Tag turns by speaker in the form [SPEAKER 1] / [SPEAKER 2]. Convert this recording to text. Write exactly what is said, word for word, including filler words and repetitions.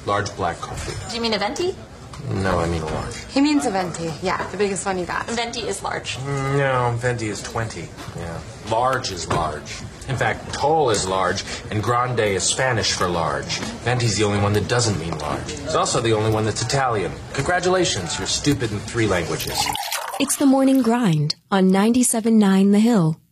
[SPEAKER 1] Large black coffee.
[SPEAKER 2] Do you mean a venti?
[SPEAKER 1] No, I mean a large.
[SPEAKER 3] He means a venti. Yeah, the biggest one you got.
[SPEAKER 2] Venti is large.
[SPEAKER 1] No, venti is twenty. Yeah. Large is large. In fact, tall is large, and grande is Spanish for large. Venti's the only one that doesn't mean large. It's also the only one that's Italian. Congratulations, you're stupid in three languages.
[SPEAKER 4] It's the Morning Grind on ninety-seven point nine The Hill.